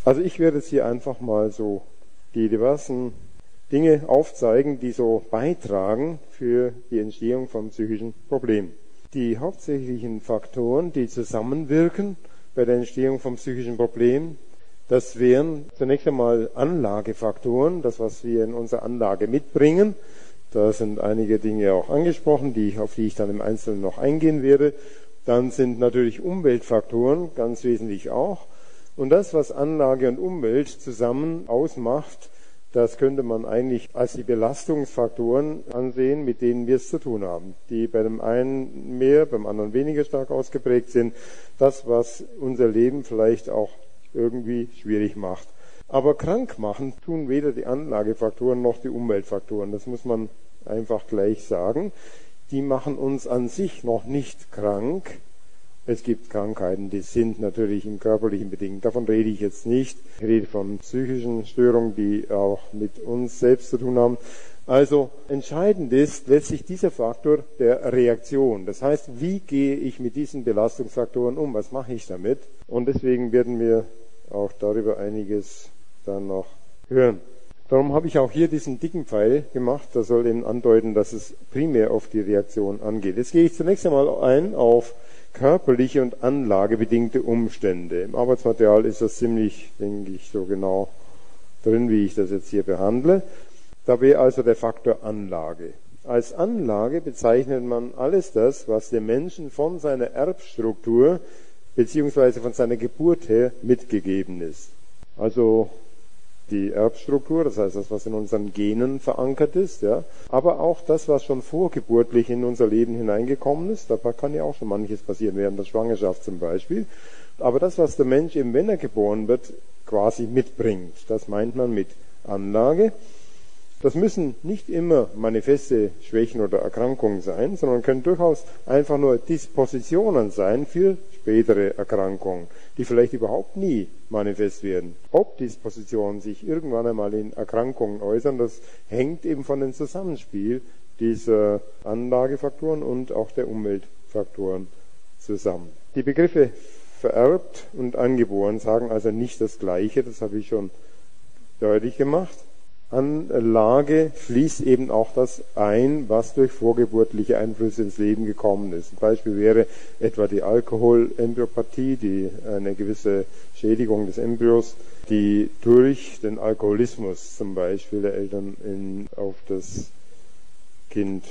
Also ich werde jetzt hier einfach mal so die diversen Dinge aufzeigen, die so beitragen für die Entstehung von psychischen Problemen. Die hauptsächlichen Faktoren, die zusammenwirken bei der Entstehung von psychischen Problemen, das wären zunächst einmal Anlagefaktoren, das, was wir in unserer Anlage mitbringen. Da sind einige Dinge auch angesprochen, auf die ich dann im Einzelnen noch eingehen werde. Dann sind natürlich Umweltfaktoren, ganz wesentlich auch. Und das, was Anlage und Umwelt zusammen ausmacht, das könnte man eigentlich als die Belastungsfaktoren ansehen, mit denen wir es zu tun haben, die bei dem einen mehr, beim anderen weniger stark ausgeprägt sind. Das, was unser Leben vielleicht auch irgendwie schwierig macht. Aber krank machen tun weder die Anlagefaktoren noch die Umweltfaktoren. Das muss man einfach gleich sagen. Die machen uns an sich noch nicht krank. Es gibt Krankheiten, die sind natürlich im Körperlichen bedingt. Davon rede ich jetzt nicht. Ich rede von psychischen Störungen, die auch mit uns selbst zu tun haben. Also entscheidend ist letztlich dieser Faktor der Reaktion. Das heißt, wie gehe ich mit diesen Belastungsfaktoren um? Was mache ich damit? Und deswegen werden wir auch darüber einiges dann noch hören. Darum habe ich auch hier diesen dicken Pfeil gemacht. Das soll eben andeuten, dass es primär auf die Reaktion angeht. Jetzt gehe ich zunächst einmal ein auf körperliche und anlagebedingte Umstände. Im Arbeitsmaterial ist das ziemlich, denke ich, so genau drin, wie ich das jetzt hier behandle. Da wäre also der Faktor Anlage. Als Anlage bezeichnet man alles das, was dem Menschen von seiner Erbstruktur beziehungsweise von seiner Geburt her mitgegeben ist. Also die Erbstruktur, das heißt das, was in unseren Genen verankert ist, ja, aber auch das, was schon vorgeburtlich in unser Leben hineingekommen ist. Da kann ja auch schon manches passieren, während der Schwangerschaft zum Beispiel. Aber das, was der Mensch eben, wenn er geboren wird, quasi mitbringt, das meint man mit Anlage. Das müssen nicht immer manifeste Schwächen oder Erkrankungen sein, sondern können durchaus einfach nur Dispositionen sein für spätere Erkrankungen, die vielleicht überhaupt nie manifest werden. Ob Dispositionen sich irgendwann einmal in Erkrankungen äußern, das hängt eben von dem Zusammenspiel dieser Anlagefaktoren und auch der Umweltfaktoren zusammen. Die Begriffe vererbt und angeboren sagen also nicht das Gleiche, das habe ich schon deutlich gemacht. Anlage fließt eben auch das ein, was durch vorgeburtliche Einflüsse ins Leben gekommen ist. Ein Beispiel wäre etwa die Alkoholembryopathie, eine gewisse Schädigung des Embryos, die durch den Alkoholismus zum Beispiel der Eltern auf das Kind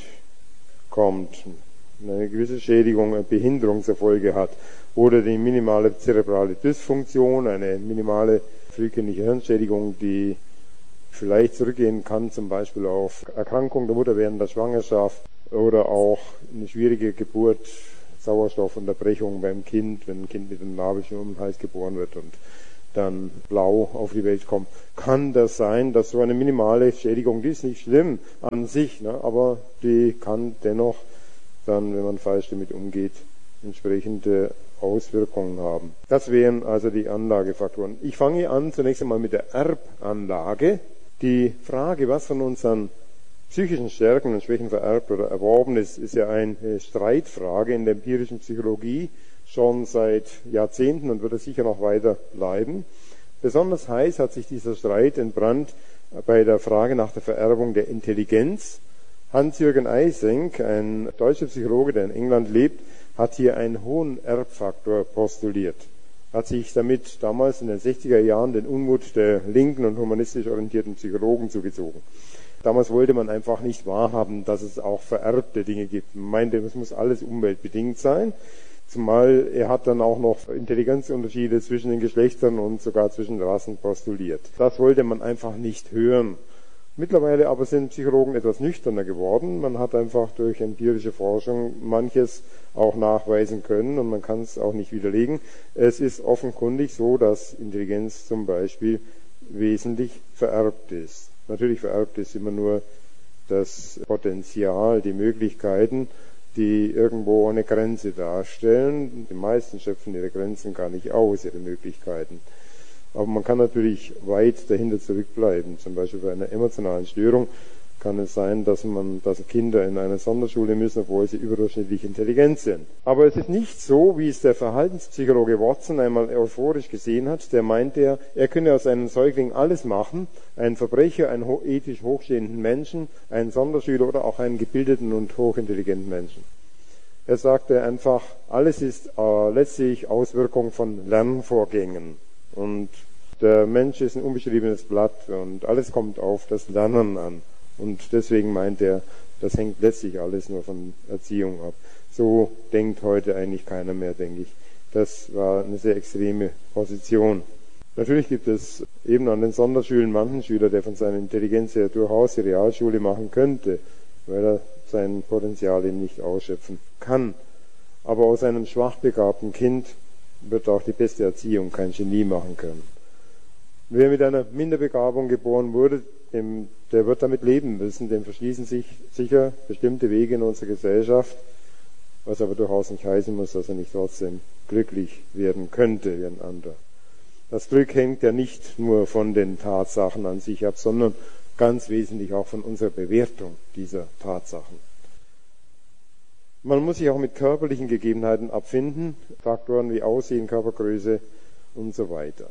kommt. Eine gewisse Schädigung, eine Behinderung zur Folge hat. Oder die minimale zerebrale Dysfunktion, eine minimale frühkindliche Hirnschädigung, die vielleicht zurückgehen kann, zum Beispiel auf Erkrankung der Mutter während der Schwangerschaft oder auch eine schwierige Geburt, Sauerstoffunterbrechung beim Kind, wenn ein Kind mit einem Nabelschnur um den Hals geboren wird und dann blau auf die Welt kommt. Kann das sein, dass so eine minimale Schädigung, die ist nicht schlimm an sich, ne, aber die kann dennoch dann, wenn man falsch damit umgeht, entsprechende Auswirkungen haben. Das wären also die Anlagefaktoren. Ich fange an zunächst einmal mit der Erbanlage. Die Frage, was von unseren psychischen Stärken und Schwächen vererbt oder erworben ist, ist ja eine Streitfrage in der empirischen Psychologie schon seit Jahrzehnten und wird es sicher noch weiter bleiben. Besonders heiß hat sich dieser Streit entbrannt bei der Frage nach der Vererbung der Intelligenz. Hans-Jürgen Eysenck, ein deutscher Psychologe, der in England lebt, hat hier einen hohen Erbfaktor postuliert. Hat sich damit damals in den 60er Jahren den Unmut der linken und humanistisch orientierten Psychologen zugezogen. Damals wollte man einfach nicht wahrhaben, dass es auch vererbte Dinge gibt. Man meinte, es muss alles umweltbedingt sein. Zumal er hat dann auch noch Intelligenzunterschiede zwischen den Geschlechtern und sogar zwischen Rassen postuliert. Das wollte man einfach nicht hören. Mittlerweile aber sind Psychologen etwas nüchterner geworden. Man hat einfach durch empirische Forschung manches auch nachweisen können und man kann es auch nicht widerlegen. Es ist offenkundig so, dass Intelligenz zum Beispiel wesentlich vererbt ist. Natürlich vererbt ist immer nur das Potenzial, die Möglichkeiten, die irgendwo eine Grenze darstellen. Die meisten schöpfen ihre Grenzen gar nicht aus, ihre Möglichkeiten. Aber man kann natürlich weit dahinter zurückbleiben. Zum Beispiel bei einer emotionalen Störung kann es sein, dass Kinder in eine Sonderschule müssen, obwohl sie überdurchschnittlich intelligent sind. Aber es ist nicht so, wie es der Verhaltenspsychologe Watson einmal euphorisch gesehen hat. Der meinte, er könne aus einem Säugling alles machen, einen Verbrecher, einen ethisch hochstehenden Menschen, einen Sonderschüler oder auch einen gebildeten und hochintelligenten Menschen. Er sagte einfach, alles ist letztlich Auswirkung von Lernvorgängen. Und der Mensch ist ein unbeschriebenes Blatt und alles kommt auf das Lernen an. Und deswegen meint er, das hängt letztlich alles nur von Erziehung ab. So denkt heute eigentlich keiner mehr, denke ich. Das war eine sehr extreme Position. Natürlich gibt es eben an den Sonderschulen manchen Schüler, der von seiner Intelligenz her durchaus die Realschule machen könnte, weil er sein Potenzial eben nicht ausschöpfen kann. Aber aus einem schwach begabten Kind wird auch die beste Erziehung kein Genie machen können. Wer mit einer Minderbegabung geboren wurde, der wird damit leben müssen, dem verschließen sich sicher bestimmte Wege in unserer Gesellschaft, was aber durchaus nicht heißen muss, dass er nicht trotzdem glücklich werden könnte wie ein anderer. Das Glück hängt ja nicht nur von den Tatsachen an sich ab, sondern ganz wesentlich auch von unserer Bewertung dieser Tatsachen. Man muss sich auch mit körperlichen Gegebenheiten abfinden, Faktoren wie Aussehen, Körpergröße und so weiter.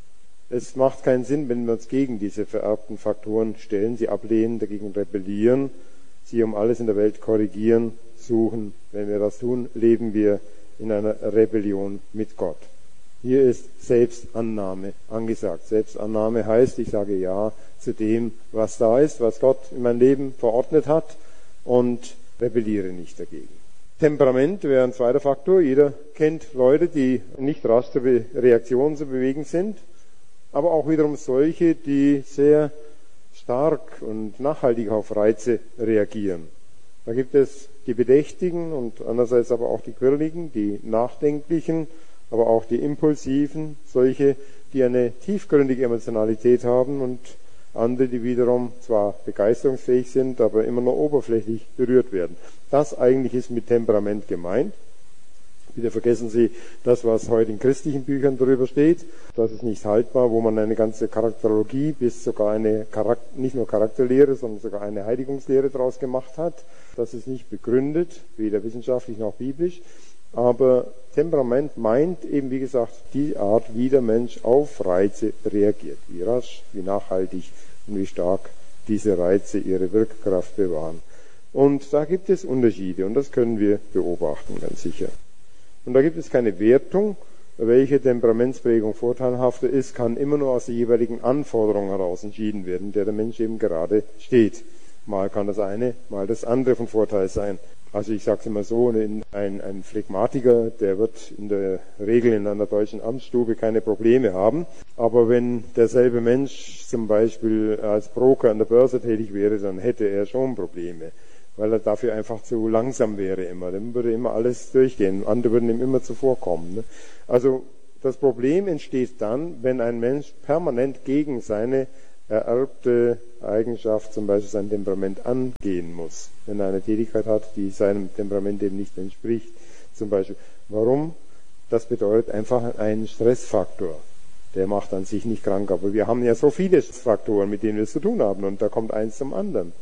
Es macht keinen Sinn, wenn wir uns gegen diese vererbten Faktoren stellen, sie ablehnen, dagegen rebellieren, sie um alles in der Welt korrigieren, suchen. Wenn wir das tun, leben wir in einer Rebellion mit Gott. Hier ist Selbstannahme angesagt. Selbstannahme heißt, ich sage Ja zu dem, was da ist, was Gott in mein Leben verordnet hat und rebelliere nicht dagegen. Temperament wäre ein zweiter Faktor. Jeder kennt Leute, die nicht rasch zur Reaktion zu bewegen sind, aber auch wiederum solche, die sehr stark und nachhaltig auf Reize reagieren. Da gibt es die Bedächtigen und andererseits aber auch die Quirligen, die Nachdenklichen, aber auch die Impulsiven, solche, die eine tiefgründige Emotionalität haben und andere, die wiederum zwar begeisterungsfähig sind, aber immer nur oberflächlich berührt werden. Das eigentlich ist mit Temperament gemeint. Bitte vergessen Sie das, was heute in christlichen Büchern darüber steht. Das ist nicht haltbar, wo man eine ganze Charakterologie bis sogar nicht nur Charakterlehre, sondern sogar eine Heiligungslehre daraus gemacht hat. Das ist nicht begründet, weder wissenschaftlich noch biblisch. Aber Temperament meint eben, wie gesagt, die Art, wie der Mensch auf Reize reagiert. Wie rasch, wie nachhaltig und wie stark diese Reize ihre Wirkkraft bewahren. Und da gibt es Unterschiede und das können wir beobachten, ganz sicher. Und da gibt es keine Wertung, welche Temperamentsprägung vorteilhafter ist, kann immer nur aus der jeweiligen Anforderung heraus entschieden werden, in der der Mensch eben gerade steht. Mal kann das eine, mal das andere von Vorteil sein. Also ich sage es immer so, ein Phlegmatiker, der wird in der Regel in einer deutschen Amtsstube keine Probleme haben. Aber wenn derselbe Mensch zum Beispiel als Broker an der Börse tätig wäre, dann hätte er schon Probleme, weil er dafür einfach zu langsam wäre immer. Dem würde immer alles durchgehen, andere würden ihm immer zuvorkommen. Ne? Also das Problem entsteht dann, wenn ein Mensch permanent gegen seine ererbte Eigenschaft, zum Beispiel sein Temperament, angehen muss. Wenn er eine Tätigkeit hat, die seinem Temperament eben nicht entspricht. Zum Beispiel. Warum? Das bedeutet einfach einen Stressfaktor. Der macht an sich nicht krank. Aber wir haben ja so viele Faktoren, mit denen wir es zu tun haben. Und da kommt eins zum anderen.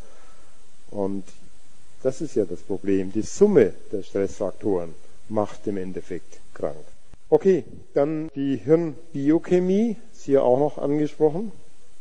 Und das ist ja das Problem. Die Summe der Stressfaktoren macht im Endeffekt krank. Okay, dann die Hirnbiochemie ist hier auch noch angesprochen.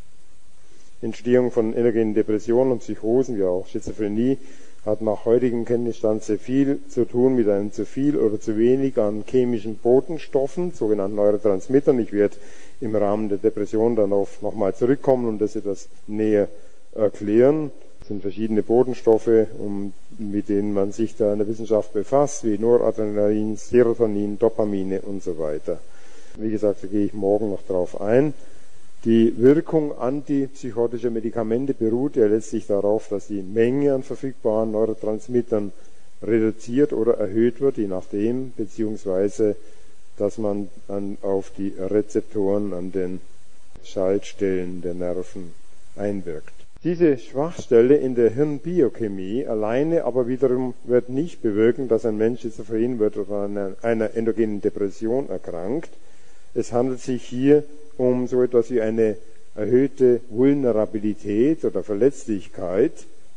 Entstehung von endogenen Depressionen und Psychosen, wie auch Schizophrenie, hat nach heutigem Kenntnisstand sehr viel zu tun mit einem zu viel oder zu wenig an chemischen Botenstoffen, sogenannten Neurotransmittern. Ich werde im Rahmen der Depression dann nochmal zurückkommen und das etwas näher erklären. Das sind verschiedene Botenstoffe, mit denen man sich da in der Wissenschaft befasst, wie Noradrenalin, Serotonin, Dopamine und so weiter. Wie gesagt, da gehe ich morgen noch drauf ein. Die Wirkung antipsychotischer Medikamente beruht ja letztlich darauf, dass die Menge an verfügbaren Neurotransmittern reduziert oder erhöht wird, je nachdem, beziehungsweise dass man auf die Rezeptoren an den Schaltstellen der Nerven einwirkt. Diese Schwachstelle in der Hirnbiochemie alleine aber wiederum wird nicht bewirken, dass ein Mensch schizophren wird oder an einer endogenen Depression erkrankt. Es handelt sich hier um so etwas wie eine erhöhte Vulnerabilität oder Verletzlichkeit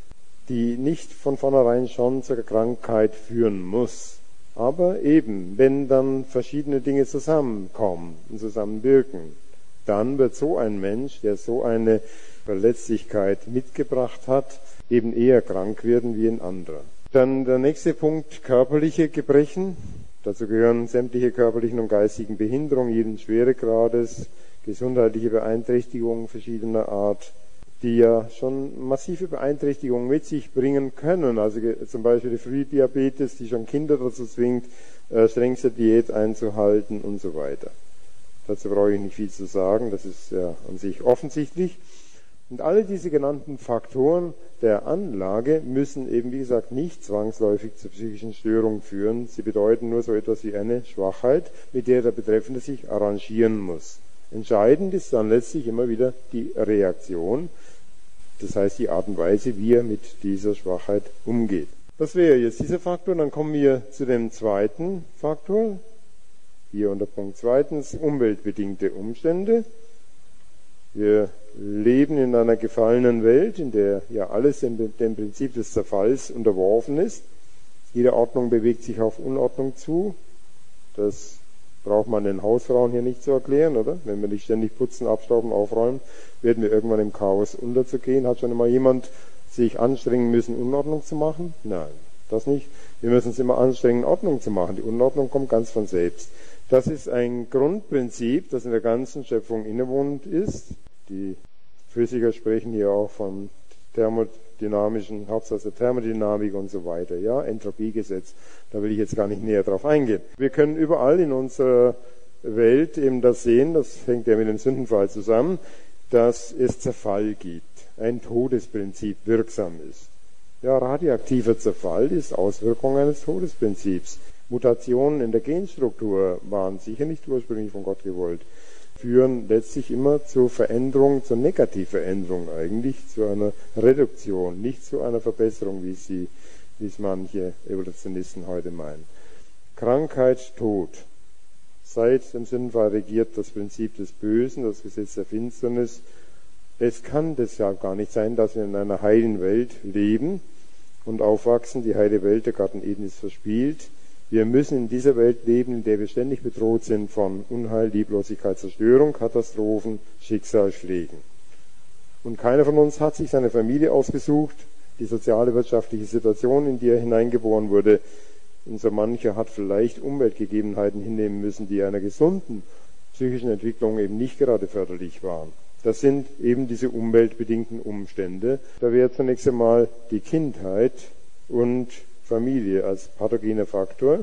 die nicht von vornherein schon zur Krankheit führen muss. Aber eben, wenn dann verschiedene Dinge zusammenkommen und zusammenwirken, dann wird so ein Mensch, der so eine Verletzlichkeit mitgebracht hat, eben eher krank werden wie ein anderer. Dann der nächste Punkt, körperliche Gebrechen. Dazu gehören sämtliche körperlichen und geistigen Behinderungen jeden Schweregrades, gesundheitliche Beeinträchtigungen verschiedener Art, die ja schon massive Beeinträchtigungen mit sich bringen können. Also zum Beispiel die Frühdiabetes, die schon Kinder dazu zwingt, strengste Diät einzuhalten und so weiter. Dazu brauche ich nicht viel zu sagen, das ist ja an sich offensichtlich. Und alle diese genannten Faktoren der Anlage müssen eben, wie gesagt, nicht zwangsläufig zur psychischen Störung führen. Sie bedeuten nur so etwas wie eine Schwachheit, mit der der Betreffende sich arrangieren muss. Entscheidend ist dann letztlich immer wieder die Reaktion, das heißt die Art und Weise, wie er mit dieser Schwachheit umgeht. Das wäre jetzt dieser Faktor. Dann kommen wir zu dem zweiten Faktor, hier unter Punkt 2, umweltbedingte Umstände. Wir leben in einer gefallenen Welt, in der ja alles dem Prinzip des Zerfalls unterworfen ist. Jede Ordnung bewegt sich auf Unordnung zu. Das braucht man den Hausfrauen hier nicht zu erklären, oder? Wenn wir nicht ständig putzen, abstauben, aufräumen, werden wir irgendwann im Chaos unterzugehen. Hat schon immer jemand sich anstrengen müssen, Unordnung zu machen? Nein, das nicht. Wir müssen uns immer anstrengen, Ordnung zu machen. Die Unordnung kommt ganz von selbst. Das ist ein Grundprinzip, das in der ganzen Schöpfung innewohnend ist. Die Physiker sprechen hier auch von thermodynamischen, Hauptsatz der Thermodynamik und so weiter. Ja, Entropiegesetz, da will ich jetzt gar nicht näher drauf eingehen. Wir können überall in unserer Welt eben das sehen, das hängt ja mit dem Sündenfall zusammen, dass es Zerfall gibt, ein Todesprinzip wirksam ist. Ja, radioaktiver Zerfall ist Auswirkung eines Todesprinzips. Mutationen in der Genstruktur waren sicher nicht ursprünglich von Gott gewollt, führen letztlich immer zur Veränderung, zur Negativveränderung eigentlich, zu einer Reduktion, nicht zu einer Verbesserung, wie es manche Evolutionisten heute meinen. Krankheit, Tod. Seit dem Sündenfall regiert das Prinzip des Bösen, das Gesetz der Finsternis. Es kann deshalb gar nicht sein, dass wir in einer heilen Welt leben und aufwachsen. Die heile Welt, der Garten Eden, ist verspielt. Wir müssen in dieser Welt leben, in der wir ständig bedroht sind von Unheil, Lieblosigkeit, Zerstörung, Katastrophen, Schicksalsschlägen. Und keiner von uns hat sich seine Familie ausgesucht, die soziale, wirtschaftliche Situation, in die er hineingeboren wurde. Und so mancher hat vielleicht Umweltgegebenheiten hinnehmen müssen, die einer gesunden psychischen Entwicklung eben nicht gerade förderlich waren. Das sind eben diese umweltbedingten Umstände. Da wäre zunächst einmal die Kindheit und Familie als pathogener Faktor.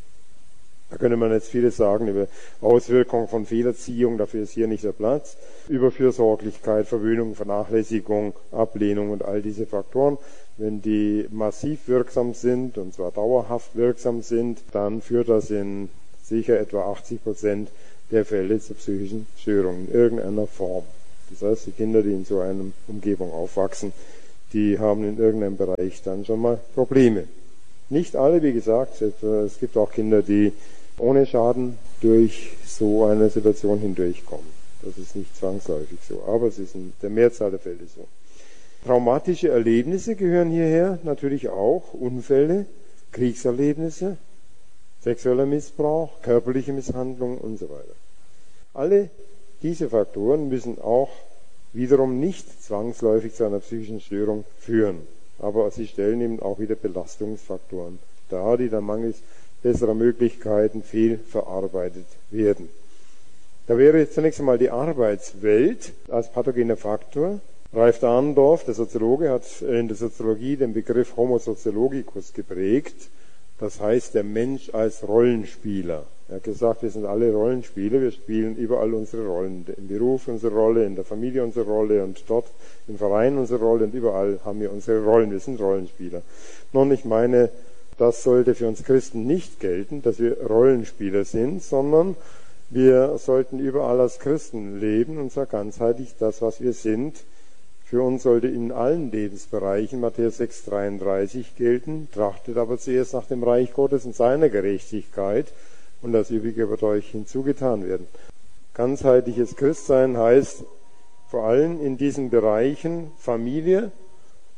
Da könnte man jetzt vieles sagen über Auswirkungen von Fehlerziehung, dafür ist hier nicht der Platz, Überfürsorglichkeit, Verwöhnung, Vernachlässigung, Ablehnung und all diese Faktoren. Wenn die massiv wirksam sind, und zwar dauerhaft wirksam sind, dann führt das in sicher etwa 80% der Fälle zu psychischen Störungen in irgendeiner Form. Das heißt, die Kinder, die in so einer Umgebung aufwachsen, die haben in irgendeinem Bereich dann schon mal Probleme. Nicht alle, wie gesagt, es gibt auch Kinder, die ohne Schaden durch so eine Situation hindurchkommen. Das ist nicht zwangsläufig so, aber es ist in der Mehrzahl der Fälle so. Traumatische Erlebnisse gehören hierher, natürlich auch Unfälle, Kriegserlebnisse, sexueller Missbrauch, körperliche Misshandlung und so weiter. Alle diese Faktoren müssen auch wiederum nicht zwangsläufig zu einer psychischen Störung führen. Aber sie stellen eben auch wieder Belastungsfaktoren dar, die dann mangels besserer Möglichkeiten fehlverarbeitet werden. Da wäre zunächst einmal die Arbeitswelt als pathogener Faktor. Ralf Dahrendorf, der Soziologe, hat in der Soziologie den Begriff Homo sociologicus geprägt. Das heißt, der Mensch als Rollenspieler. Er hat gesagt, wir sind alle Rollenspieler, wir spielen überall unsere Rollen. Im Beruf unsere Rolle, in der Familie unsere Rolle und dort im Verein unsere Rolle und überall haben wir unsere Rollen. Wir sind Rollenspieler. Nun, ich meine, das sollte für uns Christen nicht gelten, dass wir Rollenspieler sind, sondern wir sollten überall als Christen leben und zwar ganzheitlich das, was wir sind. Für uns sollte in allen Lebensbereichen Matthäus 6,33 gelten, trachtet aber zuerst nach dem Reich Gottes und seiner Gerechtigkeit und das Übrige wird euch hinzugetan werden. Ganzheitliches Christsein heißt vor allem in diesen Bereichen Familie,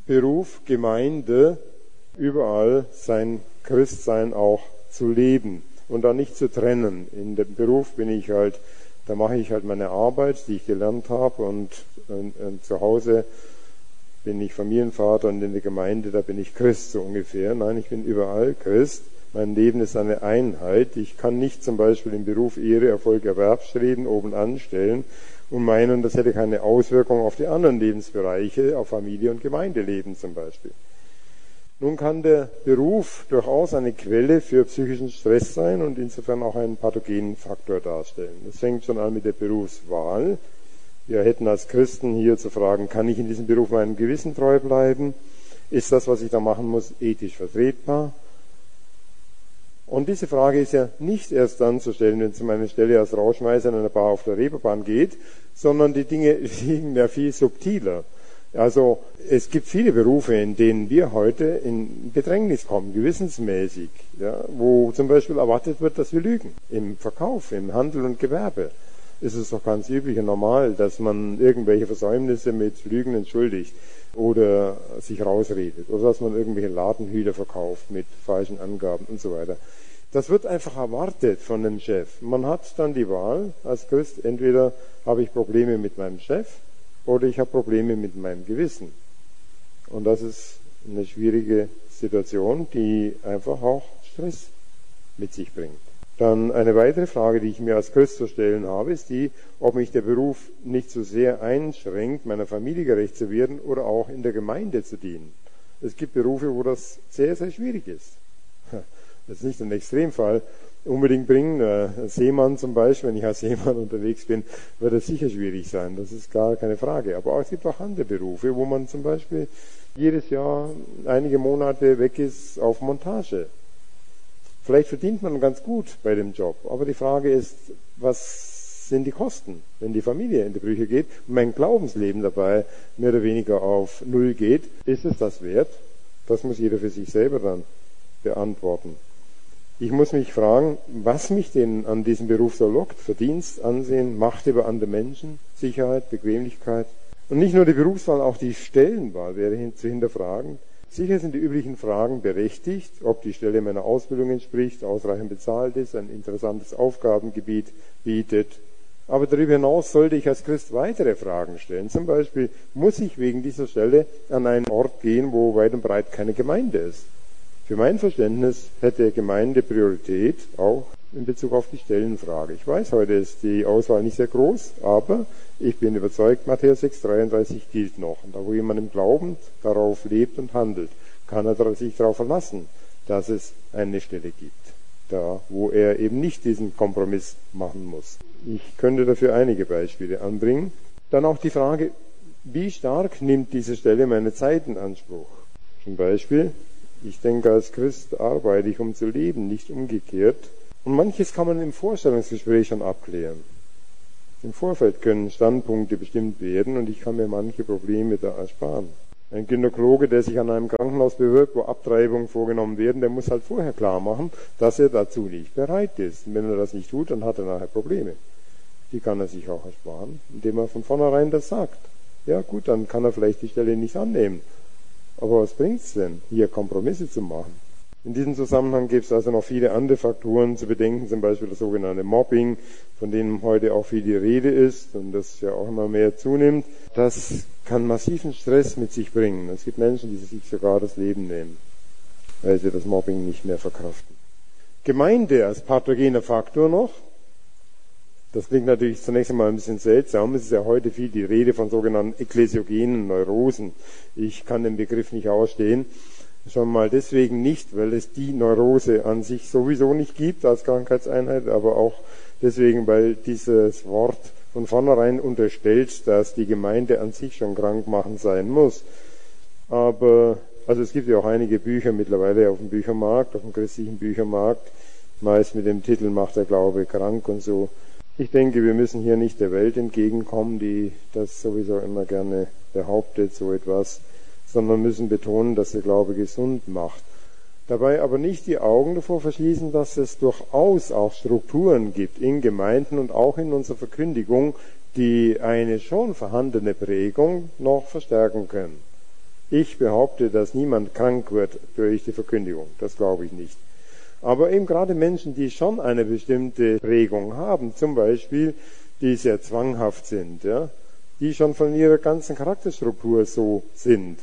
Beruf, Gemeinde, überall sein Christsein auch zu leben und da nicht zu trennen. In dem Beruf da mache ich halt meine Arbeit, die ich gelernt habe und zu Hause bin ich Familienvater und in der Gemeinde, da bin ich Christ so ungefähr. Nein, ich bin überall Christ. Mein Leben ist eine Einheit. Ich kann nicht zum Beispiel im Beruf Ehre, Erfolg, Erwerbsstreben oben anstellen und meinen, das hätte keine Auswirkung auf die anderen Lebensbereiche, auf Familie und Gemeindeleben zum Beispiel. Nun kann der Beruf durchaus eine Quelle für psychischen Stress sein und insofern auch einen pathogenen Faktor darstellen. Das fängt schon an mit der Berufswahl. Wir hätten als Christen hier zu fragen, kann ich in diesem Beruf meinem Gewissen treu bleiben? Ist das, was ich da machen muss, ethisch vertretbar? Und diese Frage ist ja nicht erst dann zu stellen, wenn es um eine Stelle als Rauschmeißer in einer Bar auf der Reeperbahn geht, sondern die Dinge liegen ja viel subtiler. Also es gibt viele Berufe, in denen wir heute in Bedrängnis kommen, gewissensmäßig, ja, wo zum Beispiel erwartet wird, dass wir lügen. Im Verkauf, im Handel und Gewerbe ist es doch ganz üblich und normal, dass man irgendwelche Versäumnisse mit Lügen entschuldigt oder sich rausredet oder dass man irgendwelche Ladenhüter verkauft mit falschen Angaben und so weiter. Das wird einfach erwartet von dem Chef. Man hat dann die Wahl als Christ, entweder habe ich Probleme mit meinem Chef oder ich habe Probleme mit meinem Gewissen. Und das ist eine schwierige Situation, die einfach auch Stress mit sich bringt. Dann eine weitere Frage, die ich mir als Christ zu stellen habe, ist die, ob mich der Beruf nicht so sehr einschränkt, meiner Familie gerecht zu werden oder auch in der Gemeinde zu dienen. Es gibt Berufe, wo das sehr, sehr schwierig ist. Das ist nicht ein Extremfall unbedingt bringen. Ein Seemann zum Beispiel, wenn ich als Seemann unterwegs bin, wird es sicher schwierig sein. Das ist gar keine Frage. Aber es gibt auch andere Berufe, wo man zum Beispiel jedes Jahr einige Monate weg ist auf Montage. Vielleicht verdient man ganz gut bei dem Job, aber die Frage ist, was sind die Kosten, wenn die Familie in die Brüche geht und mein Glaubensleben dabei mehr oder weniger auf Null geht? Ist es das wert? Das muss jeder für sich selber dann beantworten. Ich muss mich fragen, was mich denn an diesem Beruf so lockt. Verdienst, Ansehen, Macht über andere Menschen, Sicherheit, Bequemlichkeit. Und nicht nur die Berufswahl, auch die Stellenwahl wäre zu hinterfragen. Sicher sind die üblichen Fragen berechtigt, ob die Stelle meiner Ausbildung entspricht, ausreichend bezahlt ist, ein interessantes Aufgabengebiet bietet. Aber darüber hinaus sollte ich als Christ weitere Fragen stellen. Zum Beispiel, muss ich wegen dieser Stelle an einen Ort gehen, wo weit und breit keine Gemeinde ist? Für mein Verständnis hätte Gemeinde Priorität, auch in Bezug auf die Stellenfrage. Ich weiß, heute ist die Auswahl nicht sehr groß, aber ich bin überzeugt, Matthäus 6,33 gilt noch. Und da, wo jemand im Glauben darauf lebt und handelt, kann er sich darauf verlassen, dass es eine Stelle gibt. Da, wo er eben nicht diesen Kompromiss machen muss. Ich könnte dafür einige Beispiele anbringen. Dann auch die Frage, wie stark nimmt diese Stelle meine Zeit in Anspruch? Zum Beispiel, ich denke, als Christ arbeite ich, um zu leben, nicht umgekehrt. Und manches kann man im Vorstellungsgespräch schon abklären. Im Vorfeld können Standpunkte bestimmt werden und ich kann mir manche Probleme da ersparen. Ein Gynäkologe, der sich an einem Krankenhaus bewirbt, wo Abtreibungen vorgenommen werden, der muss halt vorher klar machen, dass er dazu nicht bereit ist. Und wenn er das nicht tut, dann hat er nachher Probleme. Die kann er sich auch ersparen, indem er von vornherein das sagt. Ja gut, dann kann er vielleicht die Stelle nicht annehmen. Aber was bringt's denn, hier Kompromisse zu machen? In diesem Zusammenhang gibt es also noch viele andere Faktoren zu bedenken, zum Beispiel das sogenannte Mobbing, von dem heute auch viel die Rede ist und das ja auch immer mehr zunimmt. Das kann massiven Stress mit sich bringen. Es gibt Menschen, die sich sogar das Leben nehmen, weil sie das Mobbing nicht mehr verkraften. Gemeinde als pathogener Faktor noch. Das klingt natürlich zunächst einmal ein bisschen seltsam. Es ist ja heute viel die Rede von sogenannten ekklesiogenen Neurosen. Ich kann den Begriff nicht ausstehen. Schon mal deswegen nicht, weil es die Neurose an sich sowieso nicht gibt als Krankheitseinheit, aber auch deswegen, weil dieses Wort von vornherein unterstellt, dass die Gemeinde an sich schon krankmachend sein muss. Aber, also es gibt ja auch einige Bücher mittlerweile auf dem Büchermarkt, auf dem christlichen Büchermarkt, meist mit dem Titel Macht der Glaube krank und so. Ich denke, wir müssen hier nicht der Welt entgegenkommen, die das sowieso immer gerne behauptet, so etwas, sondern müssen betonen, dass der Glaube gesund macht. Dabei aber nicht die Augen davor verschließen, dass es durchaus auch Strukturen gibt in Gemeinden und auch in unserer Verkündigung, die eine schon vorhandene Prägung noch verstärken können. Ich behaupte, dass niemand krank wird durch die Verkündigung. Das glaube ich nicht. Aber eben gerade Menschen, die schon eine bestimmte Prägung haben, zum Beispiel, die sehr zwanghaft sind, ja, die schon von ihrer ganzen Charakterstruktur so sind,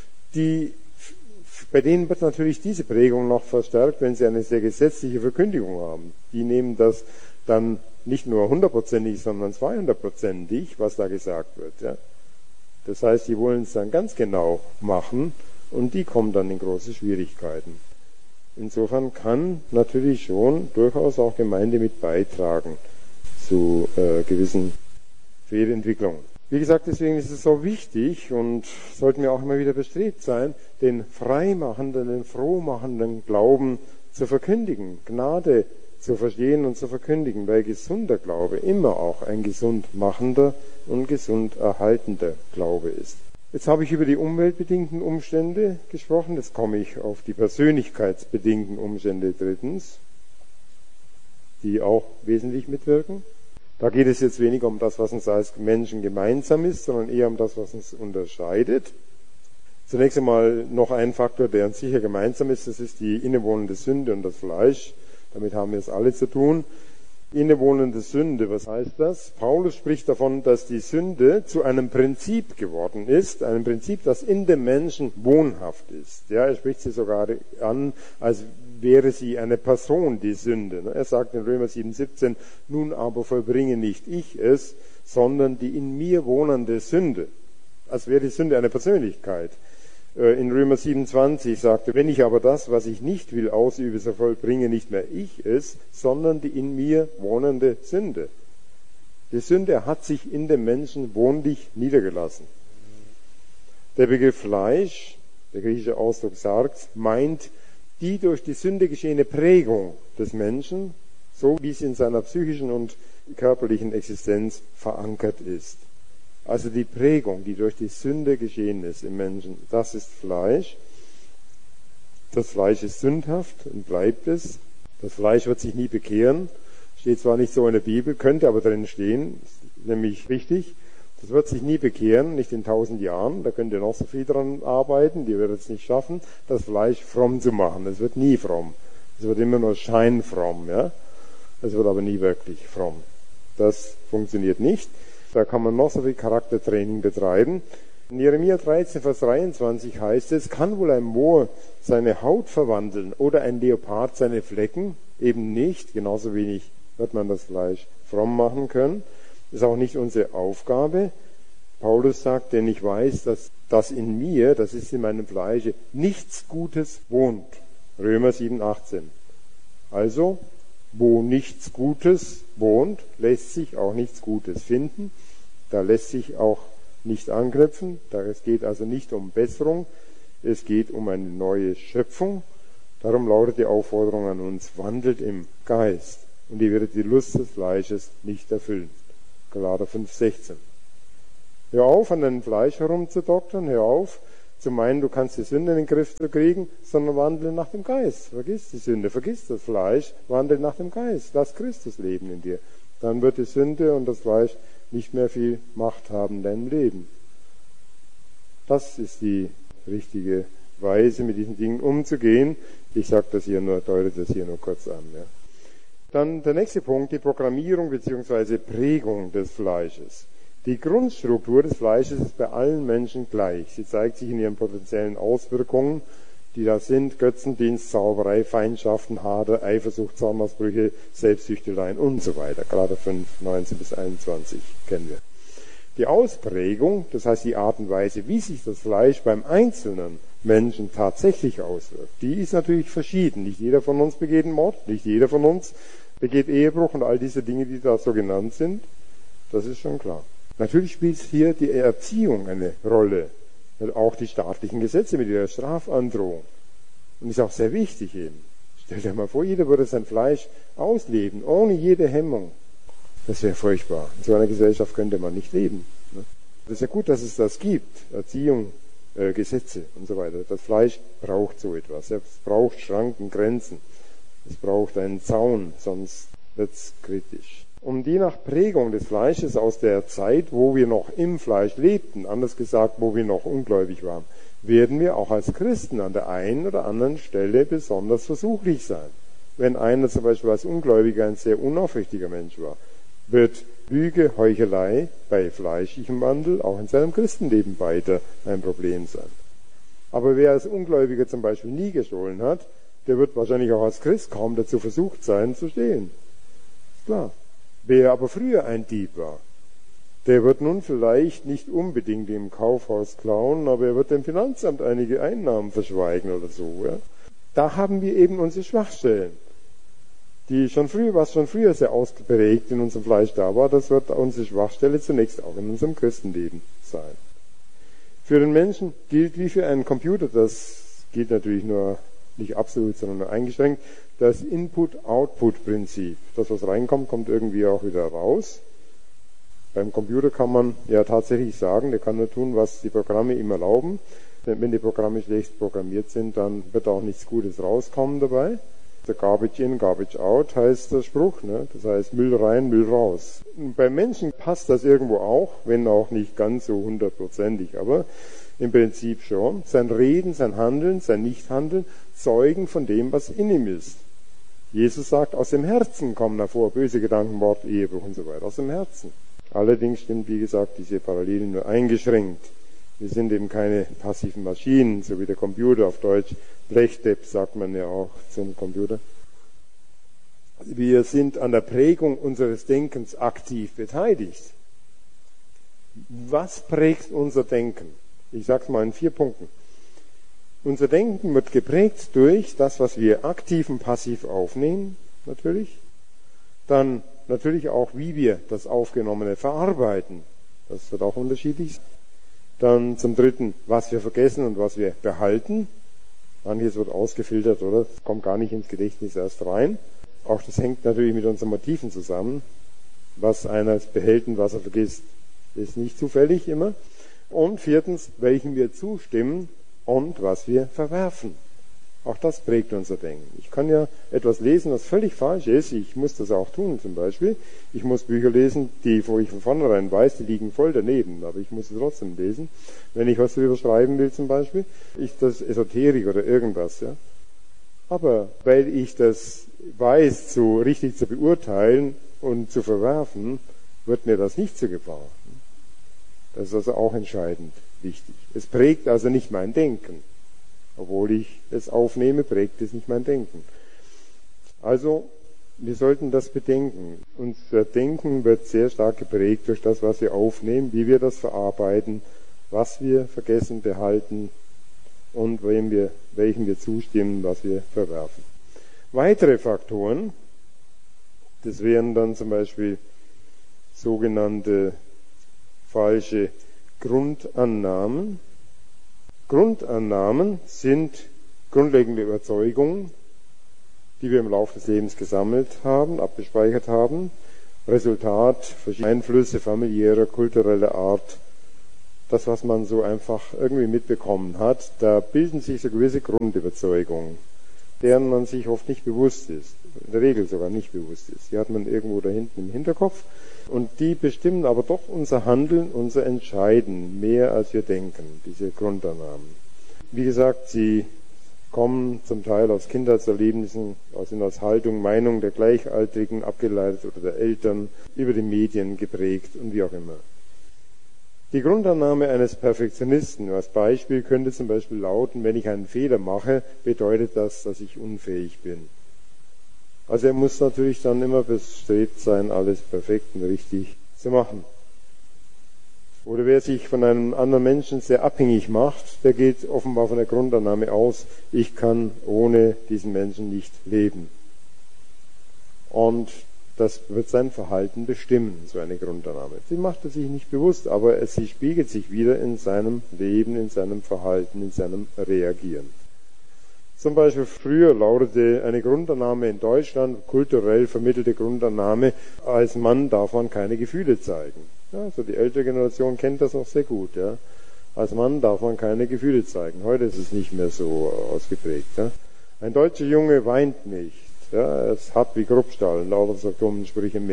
bei denen wird natürlich diese Prägung noch verstärkt, wenn sie eine sehr gesetzliche Verkündigung haben. Die nehmen das dann nicht nur 100%ig, sondern 200%ig, was da gesagt wird. Ja. Das heißt, die wollen es dann ganz genau machen und die kommen dann in große Schwierigkeiten. Insofern kann natürlich schon durchaus auch Gemeinde mit beitragen zu gewissen Fehlentwicklungen. Wie gesagt, deswegen ist es so wichtig und sollten wir auch immer wieder bestrebt sein, den freimachenden, den frohmachenden Glauben zu verkündigen, Gnade zu verstehen und zu verkündigen, weil gesunder Glaube immer auch ein gesund machender und gesund erhaltender Glaube ist. Jetzt habe ich über die umweltbedingten Umstände gesprochen, jetzt komme ich auf die persönlichkeitsbedingten Umstände drittens, die auch wesentlich mitwirken. Da geht es jetzt weniger um das, was uns als Menschen gemeinsam ist, sondern eher um das, was uns unterscheidet. Zunächst einmal noch ein Faktor, der uns sicher gemeinsam ist, das ist die innewohnende Sünde und das Fleisch. Damit haben wir es alle zu tun. Innewohnende Sünde, was heißt das? Paulus spricht davon, dass die Sünde zu einem Prinzip geworden ist, einem Prinzip, das in dem Menschen wohnhaft ist. Ja, er spricht sie sogar an, als wäre sie eine Person, die Sünde. Er sagt in Römer 7,17, nun aber vollbringe nicht ich es, sondern die in mir wohnende Sünde. Als wäre die Sünde eine Persönlichkeit. In Römer 27 sagte, wenn ich aber das, was ich nicht will, ausübe, so vollbringe nicht mehr ich es, sondern die in mir wohnende Sünde. Die Sünde hat sich in dem Menschen wohnlich niedergelassen. Der Begriff Fleisch, der griechische Ausdruck sagt, meint die durch die Sünde geschehene Prägung des Menschen, so wie sie in seiner psychischen und körperlichen Existenz verankert ist. Also die Prägung, die durch die Sünde geschehen ist im Menschen, das ist Fleisch. Das Fleisch ist sündhaft und bleibt es. Das Fleisch wird sich nie bekehren. Steht zwar nicht so in der Bibel, könnte aber drin stehen, ist nämlich richtig. Das wird sich nie bekehren, nicht in 1000 Jahren. Da könnt ihr noch so viel dran arbeiten, die wird es nicht schaffen, das Fleisch fromm zu machen. Es wird nie fromm. Es wird immer nur scheinfromm. Ja? Es wird aber nie wirklich fromm. Das funktioniert nicht. Da kann man noch so viel Charaktertraining betreiben. In Jeremia 13, Vers 23 heißt es, kann wohl ein Moor seine Haut verwandeln oder ein Leopard seine Flecken? Eben nicht. Genauso wenig wird man das Fleisch fromm machen können. Das ist auch nicht unsere Aufgabe. Paulus sagt, denn ich weiß, dass das in mir, das ist in meinem Fleische, nichts Gutes wohnt. Römer 7, 18. Also, wo nichts Gutes wohnt, lässt sich auch nichts Gutes finden. Da lässt sich auch nicht anknüpfen. Es geht also nicht um Besserung, es geht um eine neue Schöpfung. Darum lautet die Aufforderung an uns, wandelt im Geist und ihr werdet die Lust des Fleisches nicht erfüllen. Galater 5,16. Hör auf, an deinem Fleisch herumzudoktern, hör auf, zu meinen, du kannst die Sünde in den Griff kriegen, sondern wandle nach dem Geist. Vergiss die Sünde, vergiss das Fleisch, wandle nach dem Geist. Lass Christus leben in dir. Dann wird die Sünde und das Fleisch nicht mehr viel Macht haben in deinem Leben. Das ist die richtige Weise, mit diesen Dingen umzugehen. Ich sage das hier nur, deute das hier nur kurz an. Ja. Dann der nächste Punkt, die Programmierung bzw. Prägung des Fleisches. Die Grundstruktur des Fleisches ist bei allen Menschen gleich. Sie zeigt sich in ihren potenziellen Auswirkungen, die da sind: Götzendienst, Zauberei, Feindschaften, Hader, Eifersucht, Zornausbrüche, Selbstsüchteleien und so weiter. Galater 5, 19 bis 21 kennen wir. Die Ausprägung, das heißt die Art und Weise, wie sich das Fleisch beim einzelnen Menschen tatsächlich auswirkt, die ist natürlich verschieden. Nicht jeder von uns begeht einen Mord, nicht jeder von uns begeht Ehebruch und all diese Dinge, die da so genannt sind. Das ist schon klar. Natürlich spielt hier die Erziehung eine Rolle. Auch die staatlichen Gesetze mit ihrer Strafandrohung. Und ist auch sehr wichtig eben. Stell dir mal vor, jeder würde sein Fleisch ausleben, ohne jede Hemmung. Das wäre furchtbar. In so einer Gesellschaft könnte man nicht leben. Das ist ja gut, dass es das gibt. Erziehung, Gesetze und so weiter. Das Fleisch braucht so etwas. Es braucht Schranken, Grenzen. Es braucht einen Zaun, sonst wird es kritisch. Und je nach Prägung des Fleisches aus der Zeit, wo wir noch im Fleisch lebten, anders gesagt, wo wir noch ungläubig waren, werden wir auch als Christen an der einen oder anderen Stelle besonders versuchlich sein. Wenn einer zum Beispiel als Ungläubiger ein sehr unaufrichtiger Mensch war, wird Lüge, Heuchelei bei fleischlichem Wandel auch in seinem Christenleben weiter ein Problem sein. Aber wer als Ungläubiger zum Beispiel nie gestohlen hat, der wird wahrscheinlich auch als Christ kaum dazu versucht sein, zu stehlen. Ist klar. Wer aber früher ein Dieb war, der wird nun vielleicht nicht unbedingt im Kaufhaus klauen, aber er wird dem Finanzamt einige Einnahmen verschweigen oder so. Ja? Da haben wir eben unsere Schwachstellen, was schon früher sehr ausgeprägt in unserem Fleisch da war, das wird unsere Schwachstelle zunächst auch in unserem Christenleben sein. Für den Menschen gilt wie für einen Computer, das gilt natürlich nur nicht absolut, sondern nur eingeschränkt, das Input-Output-Prinzip. Das, was reinkommt, kommt irgendwie auch wieder raus. Beim Computer kann man ja tatsächlich sagen, der kann nur tun, was die Programme ihm erlauben. Denn wenn die Programme schlecht programmiert sind, dann wird auch nichts Gutes rauskommen dabei. Der Garbage in, Garbage out heißt der Spruch, ne? Das heißt Müll rein, Müll raus. Und beim Menschen passt das irgendwo auch, wenn auch nicht ganz so 100%ig, aber im Prinzip schon. Sein Reden, sein Handeln, sein Nichthandeln zeugen von dem, was in ihm ist. Jesus sagt, aus dem Herzen kommen hervor böse Gedanken, Mord, Ehebruch und so weiter. Aus dem Herzen. Allerdings stimmt, wie gesagt, diese Parallelen nur eingeschränkt. Wir sind eben keine passiven Maschinen, so wie der Computer auf Deutsch. Blechdepp sagt man ja auch zum Computer. Wir sind an der Prägung unseres Denkens aktiv beteiligt. Was prägt unser Denken? Ich sage es mal in 4 Punkten. Unser Denken wird geprägt durch das, was wir aktiv und passiv aufnehmen, natürlich. Dann natürlich auch, wie wir das Aufgenommene verarbeiten. Das wird auch unterschiedlich. Dann zum Dritten, was wir vergessen und was wir behalten. Manches wird ausgefiltert, oder? Das kommt gar nicht ins Gedächtnis erst rein. Auch das hängt natürlich mit unseren Motiven zusammen. Was einer behält und was er vergisst, ist nicht zufällig immer. Und 4, welchen wir zustimmen und was wir verwerfen. Auch das prägt unser Denken. Ich kann ja etwas lesen, was völlig falsch ist. Ich muss das auch tun zum Beispiel. Ich muss Bücher lesen, wo ich von vornherein weiß, die liegen voll daneben, aber ich muss sie trotzdem lesen. Wenn ich was darüber schreiben will zum Beispiel, das ist Esoterik oder irgendwas. Ja. Aber weil ich das weiß, richtig zu beurteilen und zu verwerfen, wird mir das nicht zu Gefahr. Das ist also auch entscheidend wichtig. Es prägt also nicht mein Denken. Obwohl ich es aufnehme, prägt es nicht mein Denken. Also, wir sollten das bedenken. Unser Denken wird sehr stark geprägt durch das, was wir aufnehmen, wie wir das verarbeiten, was wir vergessen, behalten und welchen wir zustimmen, was wir verwerfen. Weitere Faktoren, das wären dann zum Beispiel sogenannte falsche Grundannahmen. Grundannahmen sind grundlegende Überzeugungen, die wir im Laufe des Lebens gesammelt haben, abgespeichert haben. Resultat verschiedener Einflüsse familiärer, kultureller Art. Das, was man so einfach irgendwie mitbekommen hat, da bilden sich so gewisse Grundüberzeugungen, deren man sich oft nicht bewusst ist, in der Regel sogar nicht bewusst ist. Die hat man irgendwo da hinten im Hinterkopf und die bestimmen aber doch unser Handeln, unser Entscheiden mehr als wir denken, diese Grundannahmen. Wie gesagt, sie kommen zum Teil aus Kindheitserlebnissen, aus Haltung, Meinung der Gleichaltrigen abgeleitet oder der Eltern, über die Medien geprägt und wie auch immer. Die Grundannahme eines Perfektionisten als Beispiel könnte zum Beispiel lauten, wenn ich einen Fehler mache, bedeutet das, dass ich unfähig bin. Also er muss natürlich dann immer bestrebt sein, alles perfekt und richtig zu machen. Oder wer sich von einem anderen Menschen sehr abhängig macht, der geht offenbar von der Grundannahme aus, ich kann ohne diesen Menschen nicht leben. Und das wird sein Verhalten bestimmen, so eine Grundannahme. Sie macht er sich nicht bewusst, aber sie spiegelt sich wieder in seinem Leben, in seinem Verhalten, in seinem Reagieren. Zum Beispiel früher lautete eine Grundannahme in Deutschland, kulturell vermittelte Grundannahme, als Mann darf man keine Gefühle zeigen. Ja, also die ältere Generation kennt das noch sehr gut. Ja. Als Mann darf man keine Gefühle zeigen. Heute ist es nicht mehr so ausgeprägt. Ja. Ein deutscher Junge weint nicht. Ja, er ist hart wie Kruppstahl, lauter so dummen Sprüche mehr.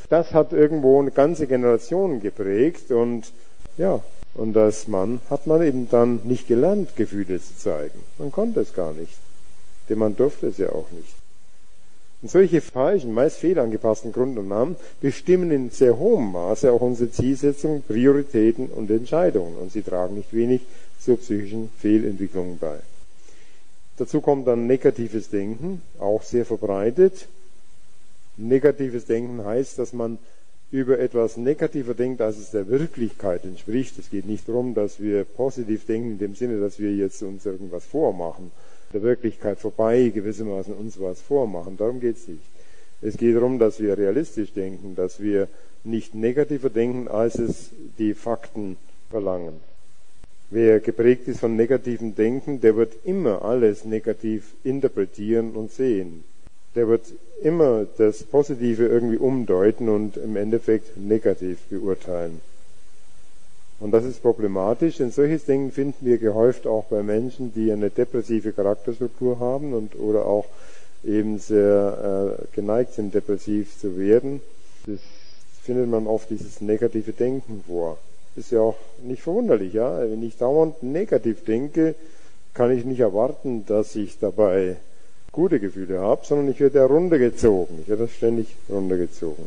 Das hat irgendwo eine ganze Generation geprägt und ja, und als Mann hat man eben dann nicht gelernt, Gefühle zu zeigen. Man konnte es gar nicht, denn man durfte es ja auch nicht. Und solche falschen, meist fehlangepassten Grundannahmen bestimmen in sehr hohem Maße auch unsere Zielsetzung, Prioritäten und Entscheidungen. Und sie tragen nicht wenig zur psychischen Fehlentwicklung bei. Dazu kommt dann negatives Denken, auch sehr verbreitet. Negatives Denken heißt, dass man über etwas negativer denkt, als es der Wirklichkeit entspricht. Es geht nicht darum, dass wir positiv denken, in dem Sinne, dass wir jetzt uns irgendwas vormachen, der Wirklichkeit vorbei gewissermaßen uns was vormachen. Darum geht es nicht. Es geht darum, dass wir realistisch denken, dass wir nicht negativer denken, als es die Fakten verlangen. Wer geprägt ist von negativem Denken, der wird immer alles negativ interpretieren und sehen. Der wird immer das Positive irgendwie umdeuten und im Endeffekt negativ beurteilen. Und das ist problematisch, denn solches Denken finden wir gehäuft auch bei Menschen, die eine depressive Charakterstruktur haben oder auch eben sehr geneigt sind, depressiv zu werden. Das findet man oft dieses negative Denken vor. Ist ja auch nicht verwunderlich, ja. Wenn ich dauernd negativ denke, kann ich nicht erwarten, dass ich dabei gute Gefühle habe, sondern ich werde ja runtergezogen. Ich werde ständig runtergezogen.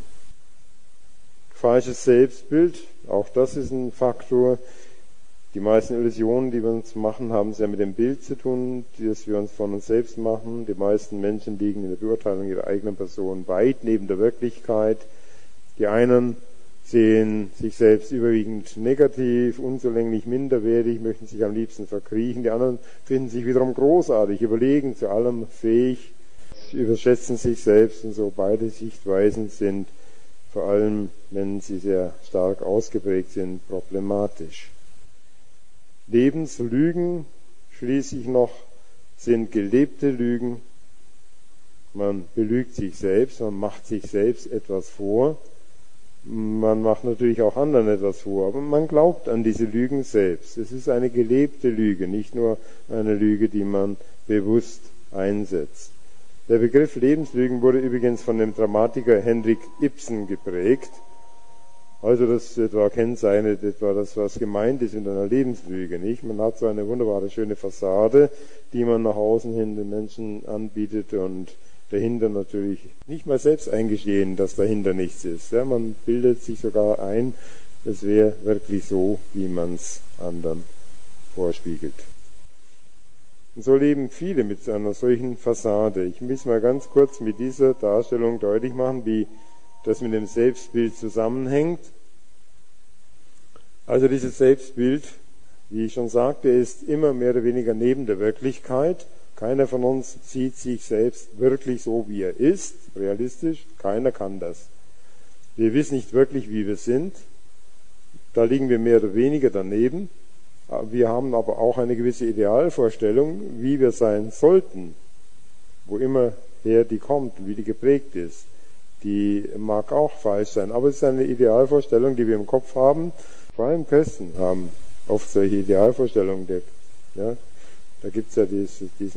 Falsches Selbstbild, auch das ist ein Faktor. Die meisten Illusionen, die wir uns machen, haben sehr mit dem Bild zu tun, das wir uns von uns selbst machen. Die meisten Menschen liegen in der Beurteilung ihrer eigenen Person weit neben der Wirklichkeit. Die einen sehen sich selbst überwiegend negativ, unzulänglich minderwertig, möchten sich am liebsten verkriechen. Die anderen finden sich wiederum großartig, überlegen, zu allem fähig, überschätzen sich selbst und so. Beide Sichtweisen sind, vor allem wenn sie sehr stark ausgeprägt sind, problematisch. Lebenslügen schließlich noch sind gelebte Lügen. Man belügt sich selbst, man macht sich selbst etwas vor. Man macht natürlich auch anderen etwas vor, aber man glaubt an diese Lügen selbst. Es ist eine gelebte Lüge, nicht nur eine Lüge, die man bewusst einsetzt. Der Begriff Lebenslügen wurde übrigens von dem Dramatiker Henrik Ibsen geprägt. Also das etwa kennzeichnet etwa das, was gemeint ist mit einer Lebenslüge, nicht? Man hat so eine wunderbare, schöne Fassade, die man nach außen hin den Menschen anbietet und dahinter natürlich nicht mal selbst eingestehen, dass dahinter nichts ist. Ja, man bildet sich sogar ein, es wäre wirklich so, wie man es anderen vorspiegelt. Und so leben viele mit einer solchen Fassade. Ich will es mal ganz kurz mit dieser Darstellung deutlich machen, wie das mit dem Selbstbild zusammenhängt. Also dieses Selbstbild, wie ich schon sagte, ist immer mehr oder weniger neben der Wirklichkeit. Keiner von uns sieht sich selbst wirklich so, wie er ist, realistisch. Keiner kann das. Wir wissen nicht wirklich, wie wir sind. Da liegen wir mehr oder weniger daneben. Wir haben aber auch eine gewisse Idealvorstellung, wie wir sein sollten, wo immer her die kommt und wie die geprägt ist. Die mag auch falsch sein, aber es ist eine Idealvorstellung, die wir im Kopf haben. Vor allem Christen haben oft solche Idealvorstellungen. Ja, da gibt es ja diesen